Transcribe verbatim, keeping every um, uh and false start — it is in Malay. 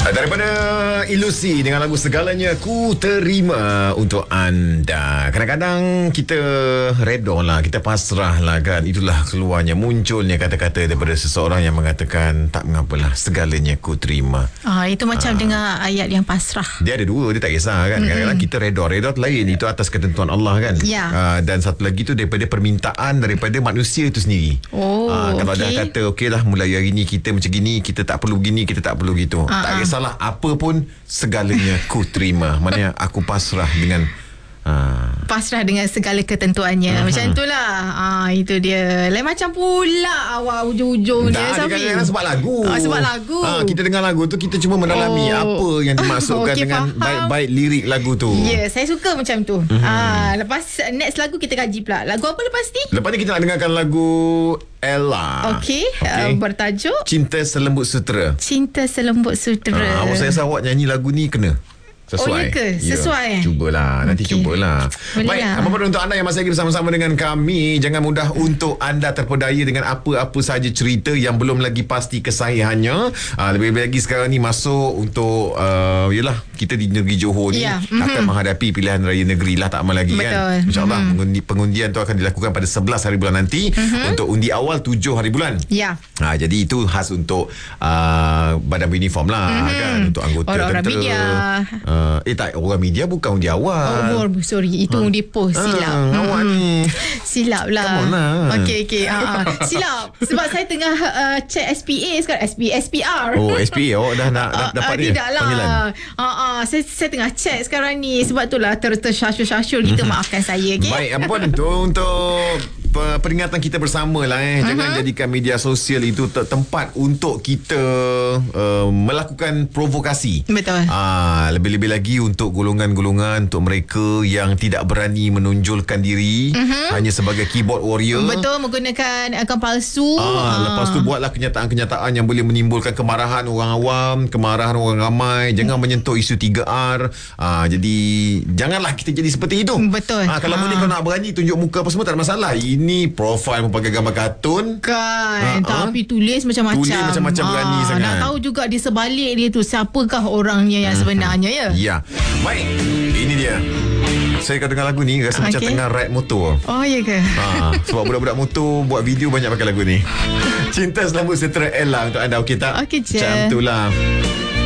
Daripada Ilusi dengan lagu Segalanya Ku Terima untuk anda. Kadang-kadang kita redor lah, kita pasrah lah kan. Itulah keluarnya, munculnya kata-kata daripada seseorang yang mengatakan tak mengapalah, segalanya ku terima. Ah, itu macam Ah. dengar ayat yang pasrah. Dia ada dua, dia tak kisah kan. Mm-hmm. Kadang-kadang kita redor, redor lain, itu atas ketentuan Allah kan. Ya. Ah, dan satu lagi tu daripada permintaan daripada manusia itu sendiri. Oh, Ah, kalau okey. dah kata okey lah, mulai hari ni kita macam gini, kita tak perlu gini, kita tak perlu gitu. Ah, Tak ah. kisahlah apa pun, segalanya ku terima. Maknanya aku pasrah dengan ah, Pasrah dengan segala ketentuannya. Mhm. Macam itulah. Ah, itu dia. Lain macam pula awal ujung-ujung dia, tak, dia Safi. kadang-kadang sebab lagu. Ah, sebab lagu. Ah, kita dengar lagu tu, kita cuma mendalami Oh. apa yang dimaksudkan Okey, dengan faham. baik-baik lirik lagu tu. Ya, yeah, saya suka macam tu. Mhm. Ah, lepas next lagu kita kaji pula. Lagu apa lepas ni? Lepas ni kita nak dengarkan lagu Ella. Okey, uh, bertajuk Cinta Selembut Sutera. Cinta Selembut Sutera. Ah, awak saya rasa awak nyanyi lagu ni kena. Sesuai. Oh, ya ke? Sesuai, eh? Ya. Cubalah. Nanti Okey. cubalah. Boleh Baik. lah. Apa-apa untuk anda yang masih lagi bersama-sama dengan kami. Jangan mudah untuk anda terpedaya dengan apa-apa sahaja cerita yang belum lagi pasti kesahihannya. Uh, lebih-lebih lagi sekarang ni masuk untuk uh, yelah, kita di negeri Johor ni Ya. akan Mhm. menghadapi pilihan raya negeri lah, tak lama lagi. Betul. Kan. InsyaAllah Mhm. pengundi, pengundian tu akan dilakukan pada sebelas hari bulan nanti. Mhm. Untuk undi awal tujuh hari bulan. Ya. Ha, jadi itu khas untuk uh, badan uniform lah, mm-hmm. kan, untuk anggota Orang-orang tentera. media. Uh, eh tak, orang media bukan undi awal. Oh, sorry. Itu undi post. Silap. Ah, awak ni. Silap lah. Come on lah. Okey, okey. Ah, ah. Silap. Sebab saya tengah uh, check S P A sekarang. S P, S P R. Oh, S P A awak dah nak Ah, dapat ah, dia tidak lah. panggilan. Ah, ah, saya, saya tengah check sekarang ni. Sebab itulah ter tersyashul-syashul kita. Maafkan saya, okey? Baik, apa pun tu untuk pe- peringatan kita bersama lah eh. Jangan uh-huh. jadikan media sosial itu te- tempat untuk kita uh, melakukan provokasi. Betul. Ah, lebih-lebih lagi untuk golongan-golongan, untuk mereka yang tidak berani menonjolkan diri uh-huh. hanya sebagai keyboard warrior. Betul, menggunakan akaun palsu. Ah, lepas tu buatlah kenyataan-kenyataan yang boleh menimbulkan kemarahan orang awam, kemarahan orang ramai. Jangan menyentuh isu tiga R. Ah, jadi janganlah kita jadi seperti itu. Betul. Ah, kalau Ah. boleh kau nak berani tunjuk muka apa semua, tak ada masalah. Ini profil pakai gambar kartun. Kan, Ah, tapi tulis macam-macam. Tulis macam-macam berani sangat. Nak tahu juga di sebalik dia tu siapakah orangnya yang sebenarnya, ya? Ya. Baik, ini dia. Saya kalau dengar lagu ni rasa okay. macam Okey. tengah ride motor. Oh, ya ke? Ha, sebab budak-budak motor buat video banyak pakai lagu ni. Cinta Selembut Sutera Ella untuk anda, okey tak? Okey je. Macam itulah.